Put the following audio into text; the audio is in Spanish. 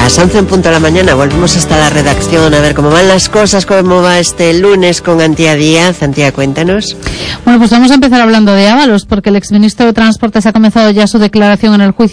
Las 11 en punto de la mañana, volvemos hasta la redacción a ver cómo van las cosas, cómo va este lunes con Antía Díaz. Antía, cuéntanos. Bueno, pues vamos a empezar hablando de Ábalos, porque el exministro de Transportes ha comenzado ya su declaración en el juicio